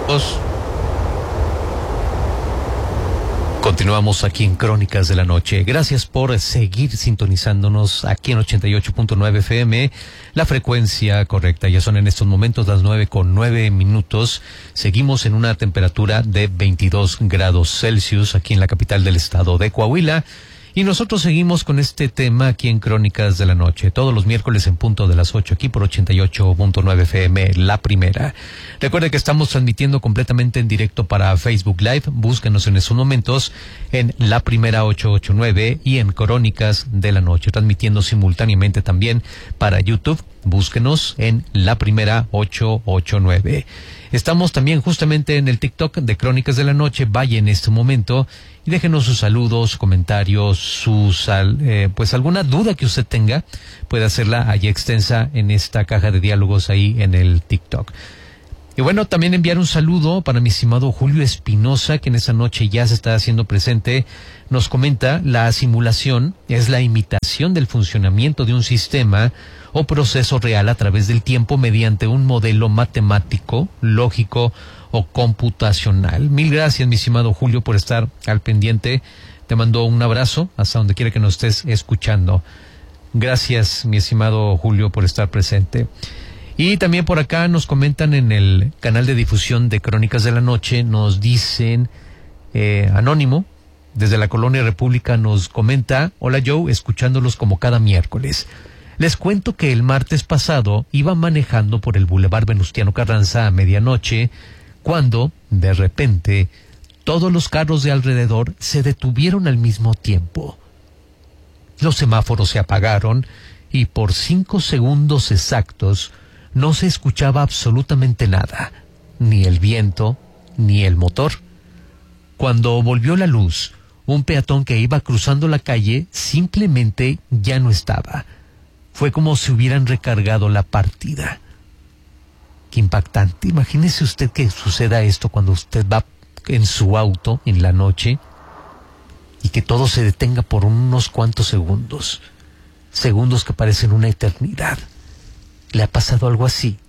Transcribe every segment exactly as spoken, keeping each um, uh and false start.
Continuamos aquí en Crónicas de la Noche. Gracias por seguir sintonizándonos aquí en ochenta y ocho punto nueve F M, la frecuencia correcta. Ya son en estos momentos las nueve con nueve minutos. Seguimos en una temperatura de veintidós grados Celsius aquí en la capital del estado de Coahuila. Y nosotros seguimos con este tema aquí en Crónicas de la Noche, todos los miércoles en punto de las ocho, aquí por ochenta y ocho punto nueve F M, la primera. Recuerde que estamos transmitiendo completamente en directo para Facebook Live. Búsquenos en esos momentos en La Primera ochocientos ochenta y nueve y en Crónicas de la Noche, transmitiendo simultáneamente también para YouTube. Búsquenos en La Primera ochocientos ochenta y nueve. Estamos también justamente en el TikTok de Crónicas de la Noche. Vaya en este momento y déjenos sus saludos, comentarios, sus eh, pues alguna duda que usted tenga, puede hacerla allí extensa en esta caja de diálogos ahí en el TikTok. Y bueno, también enviar un saludo para mi estimado Julio Espinosa, que en esa noche ya se está haciendo presente. Nos comenta: la simulación es la imitación del funcionamiento de un sistema o proceso real a través del tiempo mediante un modelo matemático, lógico o computacional. Mil gracias, mi estimado Julio, por estar al pendiente. Te mando un abrazo hasta donde quiera que nos estés escuchando. Gracias, mi estimado Julio, por estar presente. Y también por acá nos comentan en el canal de difusión de Crónicas de la Noche, nos dicen, eh, Anónimo, desde la Colonia República, nos comenta: hola Joe, escuchándolos como cada miércoles. Les cuento que el martes pasado iba manejando por el Boulevard Venustiano Carranza a medianoche, cuando, de repente, todos los carros de alrededor se detuvieron al mismo tiempo. Los semáforos se apagaron y por cinco segundos exactos no se escuchaba absolutamente nada, ni el viento, ni el motor. Cuando volvió la luz, un peatón que iba cruzando la calle simplemente ya no estaba. Fue como si hubieran recargado la partida. Qué impactante. Imagínese usted que suceda esto cuando usted va en su auto en la noche y que todo se detenga por unos cuantos segundos. Segundos que parecen una eternidad. ¿Le ha pasado algo así?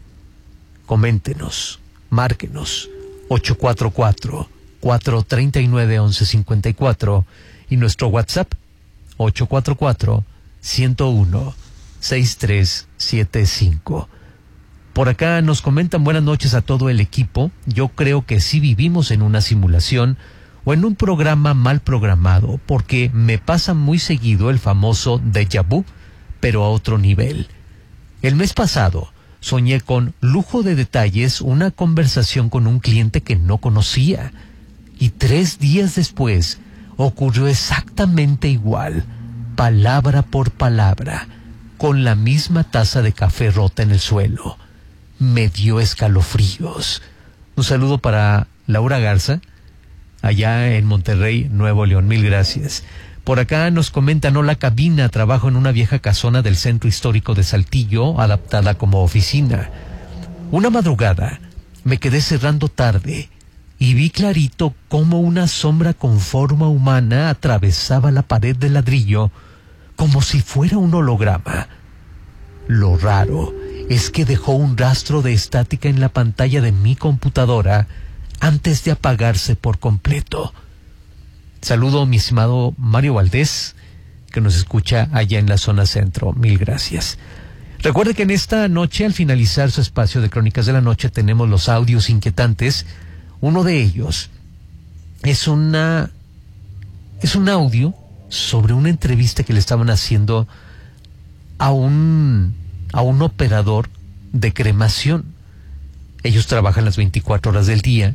Coméntenos, márquenos ocho cuatro cuatro, cuatro tres nueve, once cincuenta y cuatro y nuestro WhatsApp ocho cuatro cuatro, ciento uno, seis tres siete cinco. Por acá nos comentan: buenas noches a todo el equipo. Yo creo que sí vivimos en una simulación o en un programa mal programado, porque me pasa muy seguido el famoso déjà vu, pero a otro nivel. El mes pasado soñé con lujo de detalles una conversación con un cliente que no conocía, y tres días después ocurrió exactamente igual, palabra por palabra, con la misma taza de café rota en el suelo. Me dio escalofríos. Un saludo para Laura Garza, allá en Monterrey, Nuevo León. Mil gracias. Por acá nos comentan: hola cabina, trabajo en una vieja casona del centro histórico de Saltillo, adaptada como oficina. Una madrugada me quedé cerrando tarde y vi clarito cómo una sombra con forma humana atravesaba la pared de ladrillo como si fuera un holograma. Lo raro es que dejó un rastro de estática en la pantalla de mi computadora antes de apagarse por completo. Saludo a mi estimado Mario Valdés, que nos escucha allá en la zona centro. Mil gracias. Recuerde que en esta noche, al finalizar su espacio de Crónicas de la Noche, tenemos los audios inquietantes. Uno de ellos es una es un audio sobre una entrevista que le estaban haciendo a un a un operador de cremación. Ellos trabajan las veinticuatro horas del día.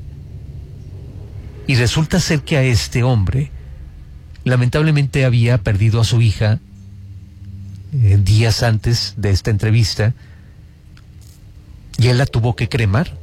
Y resulta ser que a este hombre, lamentablemente, había perdido a su hija eh, días antes de esta entrevista, y él la tuvo que cremar.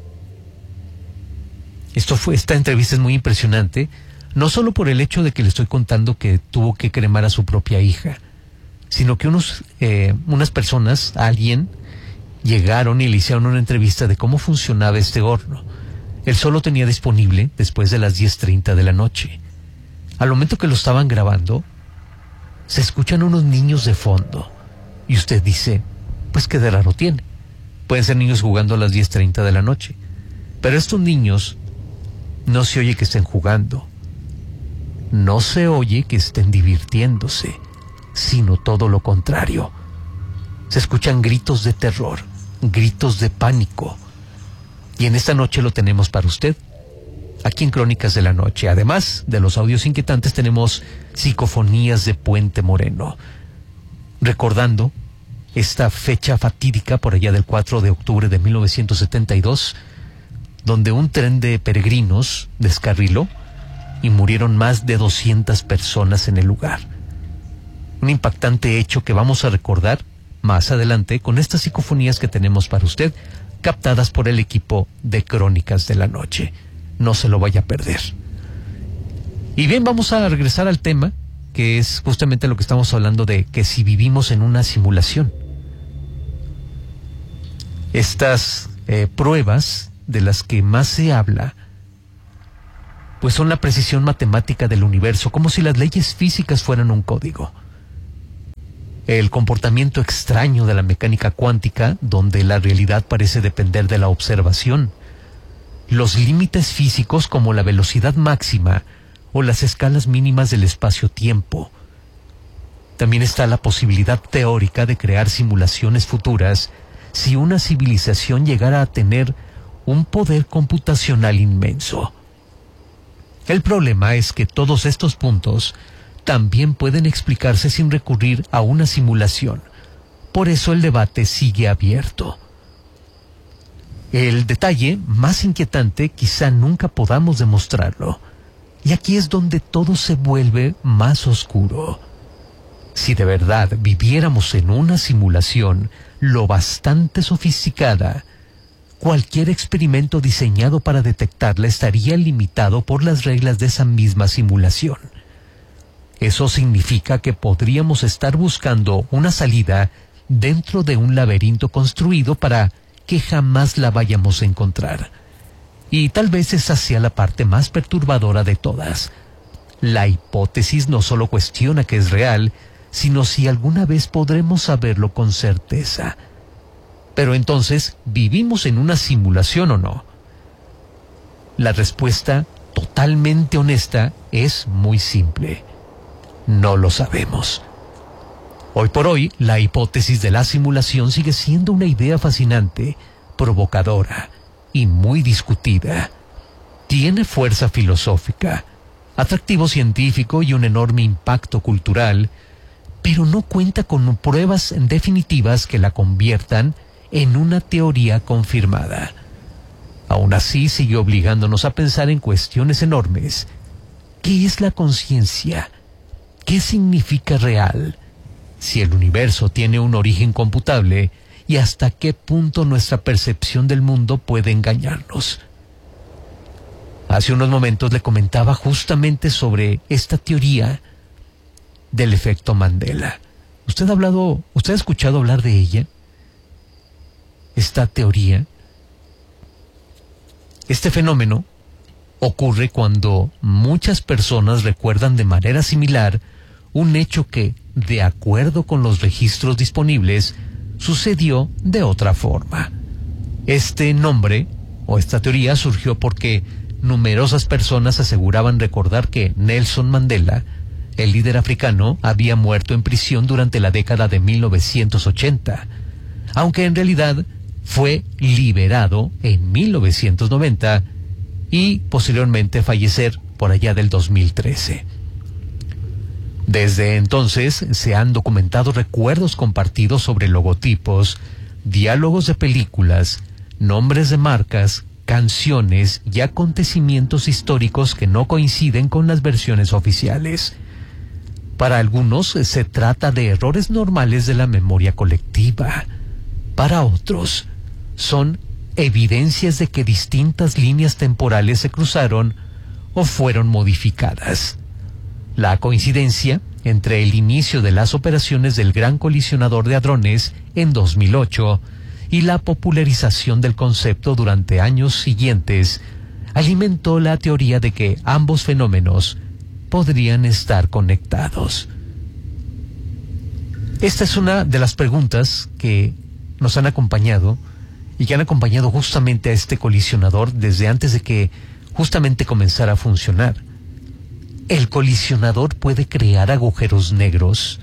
Esto fue, esta entrevista es muy impresionante, no solo por el hecho de que le estoy contando que tuvo que cremar a su propia hija, sino que unos, eh, unas personas, alguien, llegaron y le hicieron una entrevista de cómo funcionaba este horno. Él solo tenía disponible después de las diez treinta de la noche. Al momento que lo estaban grabando, se escuchan unos niños de fondo. Y usted dice, pues qué de raro tiene. Pueden ser niños jugando a las diez treinta de la noche. Pero estos niños no se oye que estén jugando, no se oye que estén divirtiéndose, sino todo lo contrario. Se escuchan gritos de terror, gritos de pánico. Y en esta noche lo tenemos para usted, aquí en Crónicas de la Noche. Además de los audios inquietantes, tenemos psicofonías de Puente Moreno, recordando esta fecha fatídica por allá del cuatro de octubre de mil novecientos setenta y dos, donde un tren de peregrinos descarriló y murieron más de doscientas personas en el lugar. Un impactante hecho que vamos a recordar más adelante con estas psicofonías que tenemos para usted, captadas por el equipo de Crónicas de la Noche. No se lo vaya a perder. Y bien, vamos a regresar al tema, que es justamente lo que estamos hablando de que si vivimos en una simulación. Estas eh, pruebas de las que más se habla, pues son la precisión matemática del universo, como si las leyes físicas fueran un código. El comportamiento extraño de la mecánica cuántica, donde la realidad parece depender de la observación. Los límites físicos como la velocidad máxima o las escalas mínimas del espacio-tiempo. También está la posibilidad teórica de crear simulaciones futuras si una civilización llegara a tener un poder computacional inmenso. El problema es que todos estos puntos también pueden explicarse sin recurrir a una simulación. Por eso el debate sigue abierto. El detalle más inquietante quizá nunca podamos demostrarlo. Y aquí es donde todo se vuelve más oscuro. Si de verdad viviéramos en una simulación lo bastante sofisticada, cualquier experimento diseñado para detectarla estaría limitado por las reglas de esa misma simulación. Eso significa que podríamos estar buscando una salida dentro de un laberinto construido para que jamás la vayamos a encontrar. Y tal vez esa sea la parte más perturbadora de todas. La hipótesis no solo cuestiona que es real, sino si alguna vez podremos saberlo con certeza. Pero entonces, ¿vivimos en una simulación o no? La respuesta, totalmente honesta, es muy simple. No lo sabemos. Hoy por hoy, la hipótesis de la simulación sigue siendo una idea fascinante, provocadora y muy discutida. Tiene fuerza filosófica, atractivo científico y un enorme impacto cultural, pero no cuenta con pruebas definitivas que la conviertan en una teoría confirmada. Aún así, sigue obligándonos a pensar en cuestiones enormes. ¿Qué es la conciencia? ¿Qué significa real? Si el universo tiene un origen computable, ¿y hasta qué punto nuestra percepción del mundo puede engañarnos? Hace unos momentos le comentaba justamente sobre esta teoría del efecto Mandela. ¿Usted ha hablado, usted ha escuchado hablar de ella? Esta teoría, este fenómeno ocurre cuando muchas personas recuerdan de manera similar un hecho que, de acuerdo con los registros disponibles, sucedió de otra forma. Este nombre, o esta teoría, surgió porque numerosas personas aseguraban recordar que Nelson Mandela, el líder africano, había muerto en prisión durante la década de mil novecientos ochenta, aunque en realidad fue liberado en mil novecientos noventa y posteriormente fallecer por allá del dos mil trece. Desde entonces se han documentado recuerdos compartidos sobre logotipos, diálogos de películas, nombres de marcas, canciones y acontecimientos históricos que no coinciden con las versiones oficiales. Para algunos se trata de errores normales de la memoria colectiva. Para otros son evidencias de que distintas líneas temporales se cruzaron o fueron modificadas. La coincidencia entre el inicio de las operaciones del Gran Colisionador de Hadrones en dos mil ocho y la popularización del concepto durante años siguientes alimentó la teoría de que ambos fenómenos podrían estar conectados. Esta es una de las preguntas que nos han acompañado y que han acompañado justamente a este colisionador desde antes de que justamente comenzara a funcionar. ¿El colisionador puede crear agujeros negros?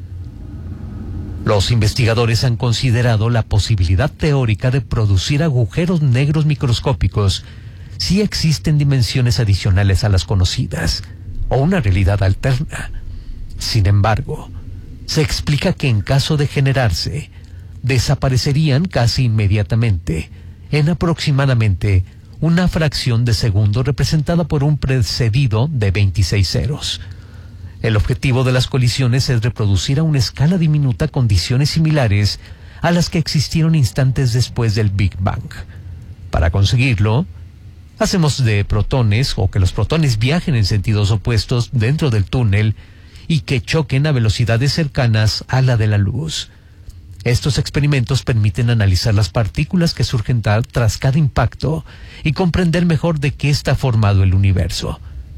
Los investigadores han considerado la posibilidad teórica de producir agujeros negros microscópicos si existen dimensiones adicionales a las conocidas o una realidad alterna. Sin embargo, se explica que en caso de generarse, desaparecerían casi inmediatamente, en aproximadamente una fracción de segundo representada por un precedido de veintiséis ceros. El objetivo de las colisiones es reproducir a una escala diminuta condiciones similares a las que existieron instantes después del Big Bang. Para conseguirlo, hacemos de protones o que los protones viajen en sentidos opuestos dentro del túnel y que choquen a velocidades cercanas a la de la luz. Estos experimentos permiten analizar las partículas que surgen tras cada impacto y comprender mejor de qué está formado el universo.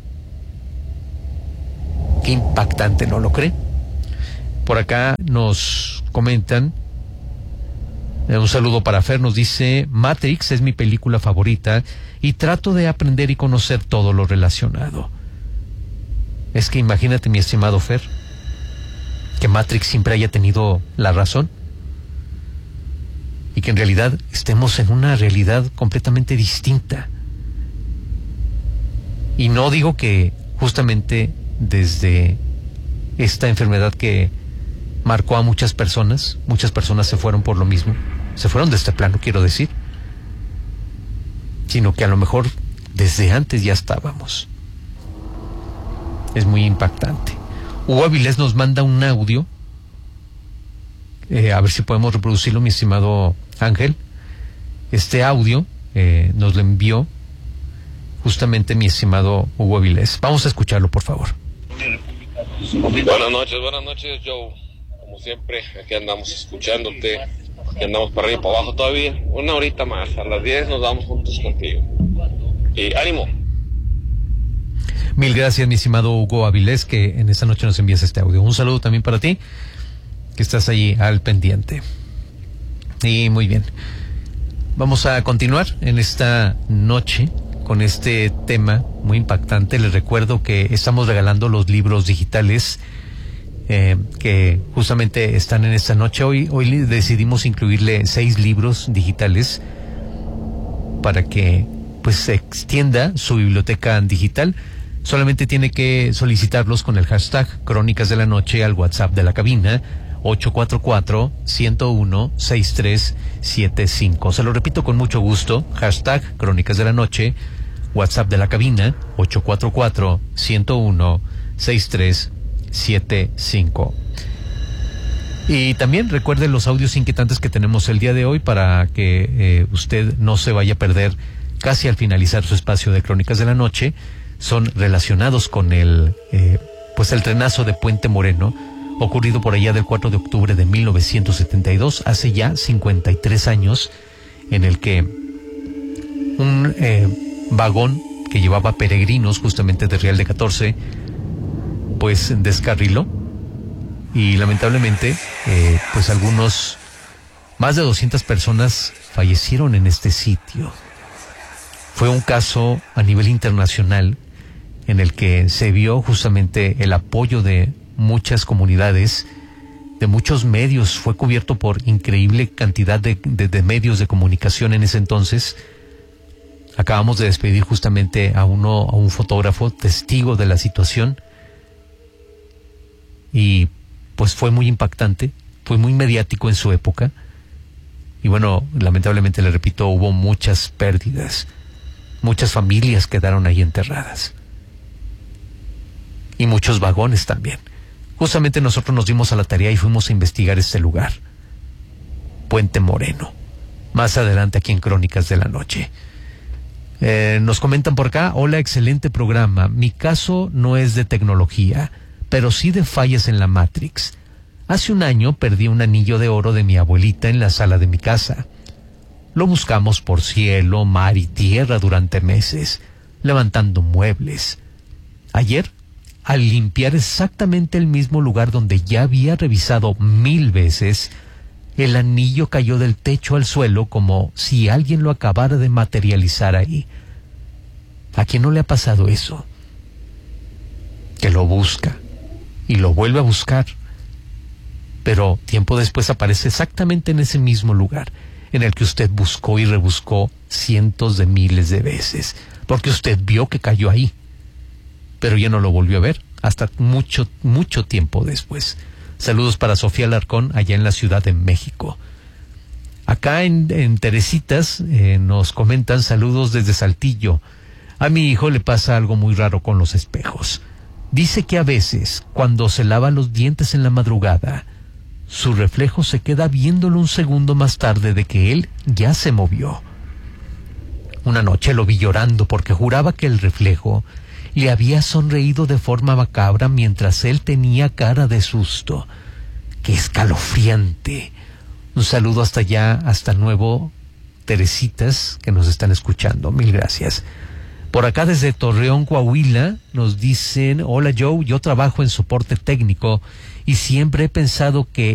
Qué impactante, ¿no lo cree? Por acá nos comentan, eh, un saludo para Fer, nos dice: Matrix es mi película favorita y trato de aprender y conocer todo lo relacionado. Es que imagínate, mi estimado Fer, que Matrix siempre haya tenido la razón y que en realidad estemos en una realidad completamente distinta. Y no digo que justamente desde esta enfermedad que marcó a muchas personas, muchas personas se fueron por lo mismo, se fueron de este plano, quiero decir, sino que a lo mejor desde antes ya estábamos. Es muy impactante. Hugo Avilés nos manda un audio, eh, a ver si podemos reproducirlo, mi estimado Ángel. Este audio eh, nos lo envió justamente mi estimado Hugo Avilés. Vamos a escucharlo, por favor. Buenas noches, buenas noches, Joe. Como siempre, aquí andamos escuchándote, aquí andamos para arriba y para abajo todavía. Una horita más, a las diez nos vamos juntos contigo. Y ánimo. Mil gracias, mi estimado Hugo Avilés, que en esta noche nos envías este audio. Un saludo también para ti, que estás allí al pendiente. Y muy bien, vamos a continuar en esta noche con este tema muy impactante. Les recuerdo que estamos regalando los libros digitales eh, que justamente están en esta noche. Hoy, hoy decidimos incluirle seis libros digitales para que pues se extienda su biblioteca digital. Solamente tiene que solicitarlos con el hashtag Crónicas de la Noche al WhatsApp de la cabina ocho cuatro cuatro, uno cero uno, seis tres siete cinco. Se lo repito con mucho gusto, hashtag Crónicas de la Noche, WhatsApp de la cabina ocho cuatro cuatro, uno cero uno, seis tres siete cinco. Y también recuerde los audios inquietantes que tenemos el día de hoy para que eh, usted no se vaya a perder casi al finalizar su espacio de Crónicas de la Noche. Son relacionados con el eh, pues el trenazo de Puente Moreno, ocurrido por allá del cuatro de octubre de mil novecientos setenta y dos, hace ya cincuenta y tres años, en el que un eh, vagón que llevaba peregrinos justamente de Real de catorce, pues descarriló y lamentablemente eh, pues algunos, más de doscientas personas fallecieron en este sitio. Fue un caso a nivel internacional en el que se vio justamente el apoyo de muchas comunidades, de muchos medios. Fue cubierto por increíble cantidad de, de, de medios de comunicación en ese entonces. Acabamos de despedir justamente a uno, a un fotógrafo testigo de la situación, y pues fue muy impactante, fue muy mediático en su época, y bueno, lamentablemente, le repito, hubo muchas pérdidas, muchas familias quedaron ahí enterradas, y muchos vagones también. Justamente nosotros nos dimos a la tarea y fuimos a investigar este lugar, Puente Moreno, más adelante aquí en Crónicas de la Noche. Eh, nos comentan por acá: hola, excelente programa. Mi caso no es de tecnología, pero sí de fallas en la Matrix. Hace un año perdí un anillo de oro de mi abuelita en la sala de mi casa. Lo buscamos por cielo, mar y tierra durante meses, levantando muebles. Ayer, al limpiar exactamente el mismo lugar donde ya había revisado mil veces, El anillo cayó del techo al suelo como si alguien lo acabara de materializar ahí. ¿A quién no le ha pasado eso? Que lo busca y lo vuelve a buscar, pero tiempo después aparece exactamente en ese mismo lugar en el que usted buscó y rebuscó cientos de miles de veces, porque usted vio que cayó ahí, pero ya no lo volvió a ver hasta mucho, mucho tiempo después. Saludos para Sofía Alarcón, allá en la Ciudad de México. Acá en, en Teresitas eh, nos comentan saludos desde Saltillo. A mi hijo le pasa algo muy raro con los espejos. Dice que a veces, cuando se lava los dientes en la madrugada, su reflejo se queda viéndolo un segundo más tarde de que él ya se movió. Una noche lo vi llorando porque juraba que el reflejo le había sonreído de forma macabra mientras él tenía cara de susto. ¡Qué escalofriante! Un saludo hasta allá, hasta Nuevo Teresitas, que nos están escuchando. Mil gracias. Por acá desde Torreón, Coahuila, nos dicen: hola Joe, yo trabajo en soporte técnico y siempre he pensado que